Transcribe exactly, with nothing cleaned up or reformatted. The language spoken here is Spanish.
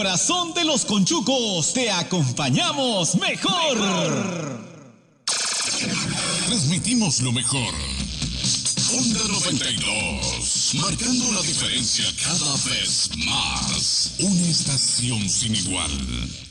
Corazón de los conchucos, te acompañamos mejor. mejor. Transmitimos lo mejor. Onda noventa y dos, marcando la diferencia cada vez más. Una estación sin igual.